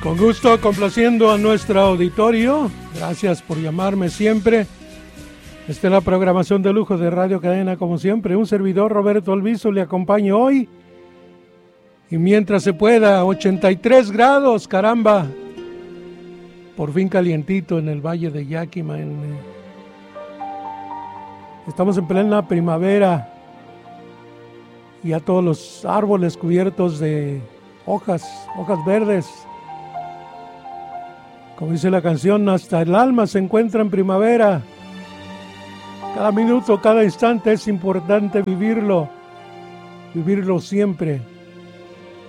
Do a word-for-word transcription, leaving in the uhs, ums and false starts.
Con gusto, complaciendo a nuestro auditorio. Gracias por llamarme siempre. Esta es la programación de lujo de Radio Cadena, como siempre. Un servidor, Roberto Alviso, le acompaño hoy. Y mientras se pueda, ochenta y tres grados, caramba. Por fin calientito en el Valle de Yakima. En... Estamos en plena primavera. Y a todos los árboles cubiertos de hojas, hojas verdes. Como dice la canción, hasta el alma se encuentra en primavera. Cada minuto, cada instante es importante vivirlo, vivirlo siempre.